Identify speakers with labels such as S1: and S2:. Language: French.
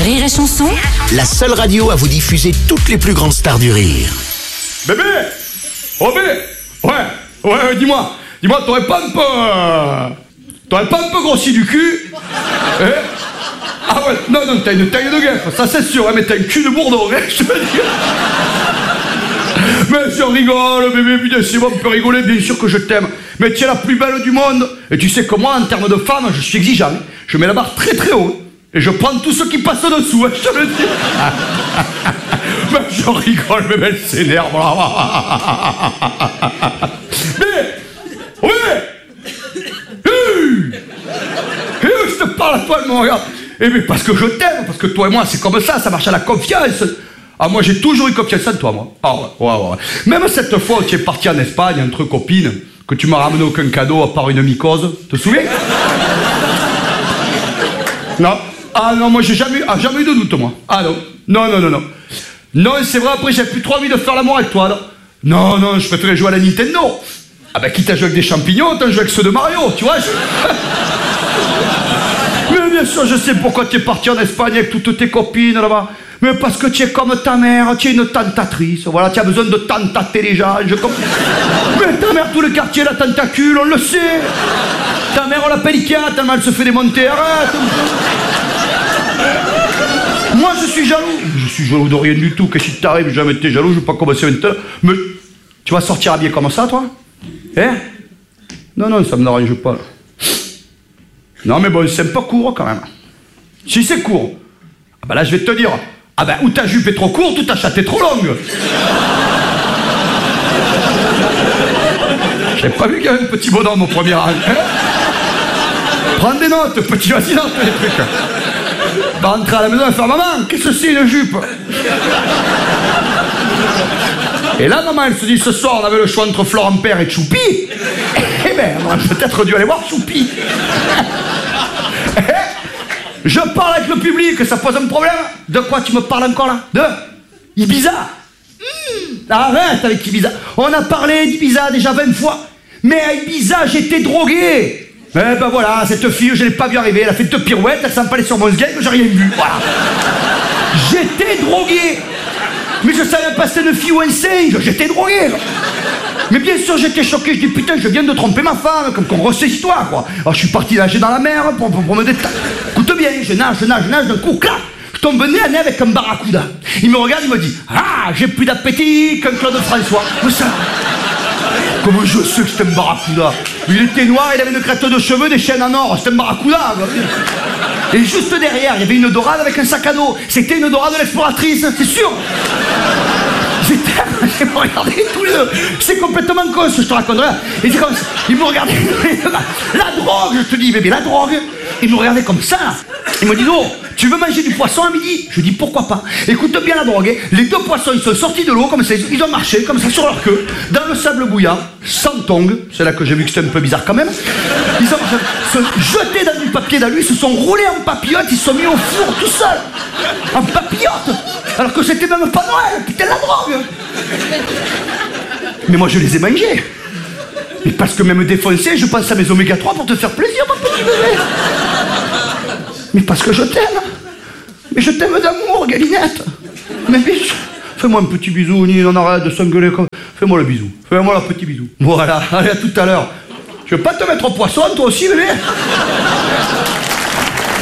S1: Rire et Chanson,
S2: La seule radio à vous diffuser toutes les plus grandes stars du rire.
S3: Bébé! Oh bébé! Ouais, dis-moi, t'aurais pas un peu grossi du cul? Ah ouais, non, t'as une taille de guêpe, ça c'est sûr, mais t'as un cul de bourdon, je te veux dire. Mais si on rigole, bébé, bien sûr, on peut rigoler, bien sûr que je t'aime. Mais tu es la plus belle du monde. Et tu sais que moi, en termes de femme, je suis exigeant. Je mets la barre très très haut. Et je prends tous ceux qui passent dessous, je te le dis. Mais je rigole, mais elle s'énerve. Mais, je te parle à toi, elle me regarde. Mais parce que je t'aime, parce que toi et moi, c'est comme ça marche à la confiance. Ah, moi, j'ai toujours eu confiance en toi, moi. Ah ouais. Même cette fois où tu es parti en Espagne, entre copines, que tu m'as ramené aucun cadeau à part une mycose, te souviens? Non. Ah non, moi, j'ai jamais eu de doute, moi. Ah non. Non, c'est vrai, après, j'ai plus trop envie de faire l'amour avec toi, là. Non, je préférais jouer à la Nintendo. Ah bah, quitte à jouer avec des champignons, autant jouer avec ceux de Mario, tu vois. Mais bien sûr, je sais pourquoi tu es parti en Espagne avec toutes tes copines, là-bas. Mais parce que tu es comme ta mère, tu es une tentatrice, voilà, tu as besoin de tentater les gens, je comprends. Mais ta mère, tout le quartier, la tentacule, on le sait. Ta mère, on l'appelle Ikea, tellement elle se fait démonter, arrête. Moi, je suis jaloux. Je suis jaloux de rien du tout, qu'est-ce qui t'arrive, j'ai jamais été jaloux, je vais pas commencer maintenant. Mais tu vas sortir habillé comme ça, toi? Non, ça me dérange pas. Non, mais bon, c'est un peu court, quand même. Si c'est court, ah bah là, je vais te dire... Ah ben, ou ta jupe est trop courte, ou ta chatte est trop longue. J'ai pas vu qu'il y avait un petit bonhomme au premier rang. Prends des notes, petit, vas-y, note les trucs. Va rentrer à la maison et faire maman, qu'est-ce que c'est une jupe? Et là, maman, elle se dit, ce soir, on avait le choix entre Florent Père et Choupi. Eh ben, on aurait peut-être dû aller voir Choupi. Je parle avec le public, ça pose un problème? De quoi tu me parles encore là? De Ibiza? Arrête avec Ibiza. On a parlé d'Ibiza déjà 20 fois. Mais à Ibiza, j'étais drogué. Eh ben voilà, cette fille, je l'ai pas vu arriver. Elle a fait deux pirouettes, elle s'est empalée sur mon sgeg, j'ai rien vu. Voilà. J'étais drogué. Mais je savais pas si c'était une fille ou un singe. J'étais drogué. Mais bien sûr, j'étais choqué. Je dis, putain, je viens de tromper ma femme. Comme qu'on refait l'histoire, quoi. Alors, je suis parti nager dans la mer pour me détendre. Écoute bien, je nage. D'un coup, clac, je tombe nez à nez avec un barracuda. Il me regarde, il me dit, ah, j'ai plus d'appétit qu'un Claude François. Mais ça... Comment je sais que c'était un barracuda? Il était noir, il avait une crête de cheveux, des chaînes en or. C'était un barracuda, quoi. Et juste derrière, il y avait une dorade avec un sac à dos. C'était une dorade de l'exploratrice, c'est sûr. Ils me regardaient tous les deux. C'est complètement con ce que je te raconterai. Et c'est comme ça. Ils me regardaient. La drogue, je te dis, bébé, la drogue. Ils me regardaient comme ça. Ils me disent, oh, tu veux manger du poisson à midi? Je dis, pourquoi pas? Écoute bien la drogue. Les deux poissons, ils sont sortis de l'eau, comme ça, ils ont marché, comme ça, sur leur queue, dans le sable bouillant, sans tongs. C'est là que j'ai vu que c'était un peu bizarre quand même. Ils ont se jeté dans du papier d'alu, ils se sont roulés en papillote, ils se sont mis au four tout seuls. En papillote. Alors que c'était même pas Noël, putain, la drogue. Mais moi, je les ai mangés. Et parce que même défoncé, je pense à mes oméga 3 pour te faire plaisir, mon petit bébé. Mais parce que je t'aime. Mais je t'aime d'amour, Galinette. Mais biche, fais-moi un petit bisou, Nine, on arrête de s'engueuler comme... Fais-moi le bisou. Fais-moi le petit bisou. Voilà, allez, à tout à l'heure. Je veux pas te mettre au poisson, toi aussi, bébé.